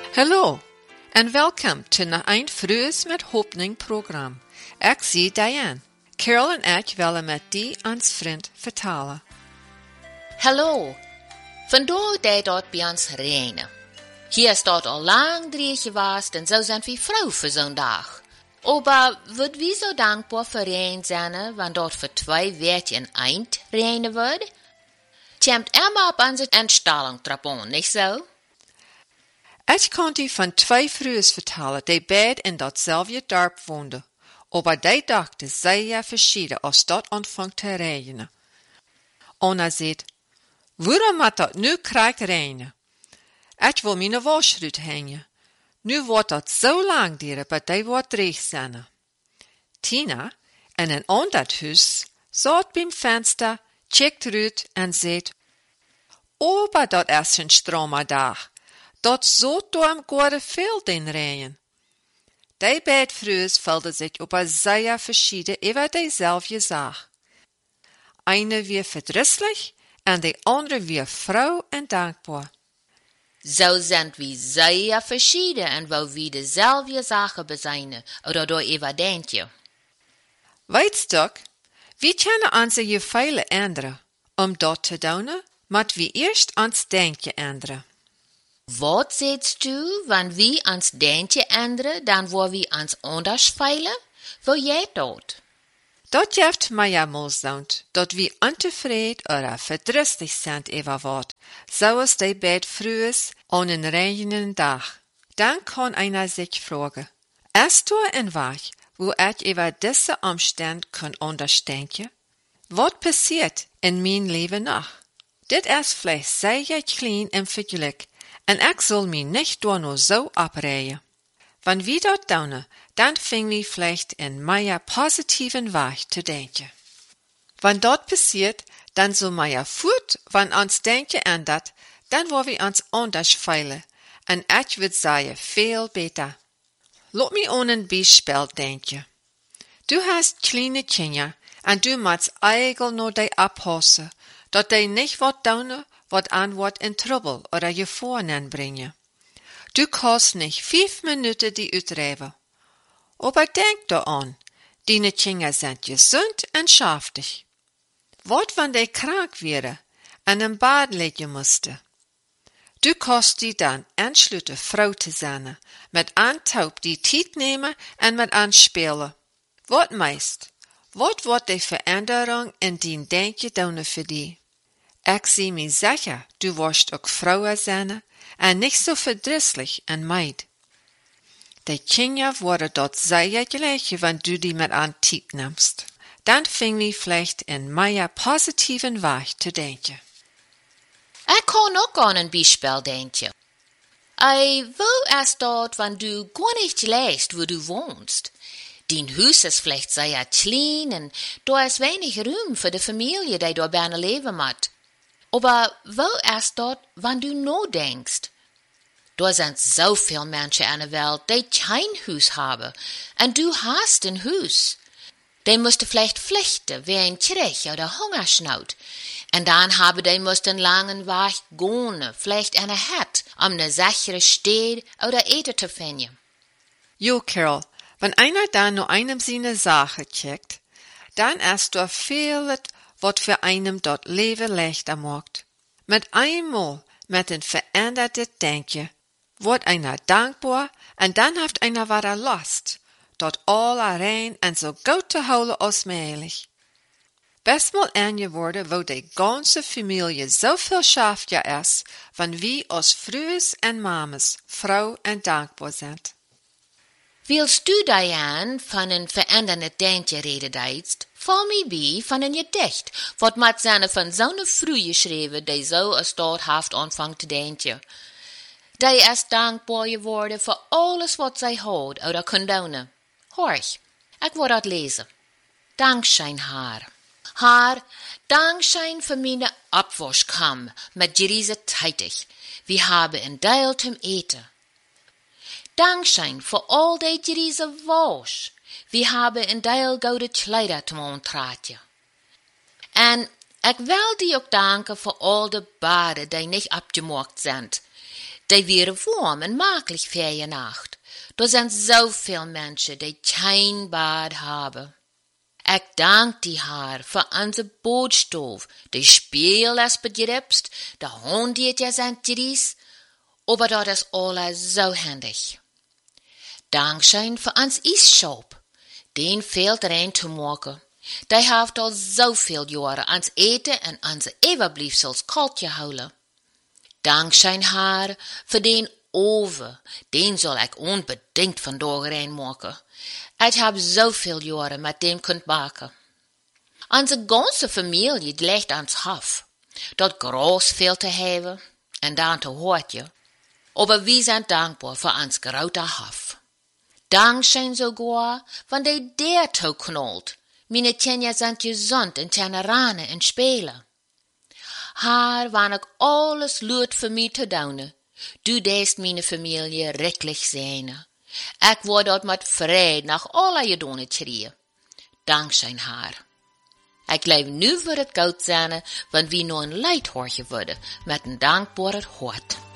Hallo en welkom til nog een Frues met Hoopning program. Ik zie Diane. Carol en ik willen met die ons vriend vertalen. Hallo, vandaag deed dat bij ons regenen. Hier staat al lang dreig geweest en zo zijn we vrouw voor zo'n dag. Aber wird wie so dankbaar voor regen zijn, wanneer dat voor 2 weken een eind regenen wordt? Tjemt immer op onze instelling trapon, niet zo? Ik kon die van 2 Frues vertellen, die beide in datzelfde dorp woonden. Aber die dachten zeer verschieden als dat ontvangt te regenen. Ona zegt, waarom moet dat nu krijgt regenen? Ik wil mijn wasruit hangen. Nu wordt dat zo lang duren, maar die wordt dreig zijn. Tina, in een ander huis, zat beim venster, kijkt eruit en zegt, aber dat is een stromer dag. Dat zot door am gorde veel den regen. Die beide Frues vulden zich op een zeer verschieden over diezelfde zaak. Eine weer verdrießlich en de andere weer vrouw en dankbaar. Zo zijn we zeer verschieden en wou we dezelfde zaken bezijnen, oder door evident je. Weet je, we kunnen onze gevoelens ändern. Dat te doen, moet we eerst ons denken ändern. Wat zegt du, wanneer we ons denken ändern, dan worden we ons anders voelen? Hoe jij dat? Dat heeft mij ja mal zout, dat we ontevreden oder verdrießlich zijn over wat, zoals die beide Frues aan een regenende dag. Dan kan einer zich vragen, is er een weg, wo ik over deze omstand kan anders denken? Wat passiert in mijn leven nog? Dit is vielleicht zeer klein en vergelijk, en ik zal mij niet door nur zo oprijden. Wanneer we dat doen, dan vingen we vielleicht in meer positiven weg te denken. Wanneer dat passiert, dan zo meer voort, wanneer ons denken ändert, dan worden we ons anders voelen, en ik wil zeggen veel beter. Laat me aan een Beispiel denken. Du hast kleine Kinder, en du moet eigenlijk nur die oppassen, dat die niet wat doen, wat aan wordt in Trouble oder Gefahren brengen. Du kannst nicht 5 Minuten die uitrijden. Aber denk daran, deine Kinder sind gesund und schaftig. Wat wanneer die krank wäre en im Bad liegen musste? Du kannst die dann entschlüten, Frau zu sein, mit Antaub die Tijd nehmen und mit anspelen. Wat meist? Wat wordt die Veränderung in dein Denken doen für die? Ich zie mir sicher, du wirst auch Frau sein, en nicht so verdrießlich en meid. Die Kinder worden dort sehr gleich, wenn du die mit an Tijd nimmst. Dann fing wir vielleicht in mehr positiven Weg zu denken. Ich kann auch an ein Beispiel denken. Wo ist dort, wenn du gar nicht lässt, wo du wohnst? Dein Haus ist vielleicht sehr klein und da ist wenig Raum für die Familie, die dort gerne leben muss. Aber wo ist dort, wenn du nur denkst? Da sind so viele Menschen in der Welt, die kein Haus haben. Und du hast ein Haus. Die mussten vielleicht flüchten, wie ein Krieg oder Hungersnot. Und dann haben die mussten einen langen Weg gehen, vielleicht in eine Hut, um eine sichere Stätte oder Eten zu finden. Jo, Carol, wenn einer da nur einem seine Sache checkt, dann ist da vieles, wat für einem dort Leben leichter macht. Mit einmal, mit den veränderten Denken, wird einer dankbar und dann haft einer wieder Lust, dort alle rein und so gut zu holen als möglich. Best mal angeworden, wo die ganze Familie so viel schafft ja ist, wenn wir als Frues und Mames froh und dankbar sind. Willst du, Diane, von een verändernden Denken reden deitst? Val me bij van een gedicht, wat met zijn van zo'n vroeg geschreven, die zo als dat heeft aanvangt te denken. Die is dankbaar geworden voor alles wat zij houdt oder kan doen. Hoor, ik wil dat lezen. Dankschein haar. Haar, dankschein für meine Abwaschkam mit Geriese teitig. Wir haben ein Teil zum Eten. Dankschein für all die Geriese Wasch. Wir haben ein Teil gute Kleider zum Antragen. En ik wil die ook danken voor al de baden die niet abgemaakt zijn. Die wäre warm en makkelijk voor je nacht. Er zijn zoveel mensen die geen bad hebben. Ik dank die haar voor onze bootstoof, die spiel als begrijpst, de hond die het je zijn tries, aber dat is alles zo handig. Dankzij voor ons ijsshop, den fehlt rein te maken. Die heeft al zoveel jaren ons eten en onze overblijfsels koud gehouden. Dankzij haar voor den oven, den zal ik onbedingt vandaag rein maken. Ik heb zoveel jaren met dem kunt bakken. Onze ganze familie ligt ans hof. Dat gras veel te hebben en dan te hoortje. Aber we zijn dankbaar voor ons grote hof. Dankzij sogar, van die der toe knolt. Meine Tjenja zijn gezond en kunnen ranen en spelen. Haar waan ik alles luid voor mij te doen. Du deest meine familie rechtlich zijn. Ik word dat met vrede nach alle je doen schreeuwen. Dankzij haar. Ik leef nu voor het goud zijn, want wie nog een leid hoor geworden met een dankbare hart.